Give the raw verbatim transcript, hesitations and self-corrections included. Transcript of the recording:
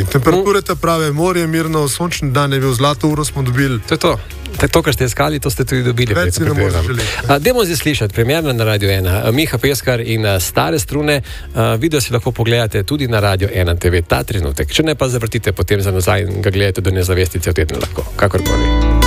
Temperature te prave, morje mirno, sončni dan je bil, zlato uro smo dobili. To je to. To, kar ste iskali, to ste tudi dobili. Več si ne moreš želeti. Dajmo zdaj slišati, premierno na Radio ena. Miha Peskar in Stare strune. Video si lahko pogledate tudi na Radio ena te ve ta trenutek. Če ne pa zavrtite potem za nazaj in ga gledate do nezavestice v tednu lahko. Kakorkoli.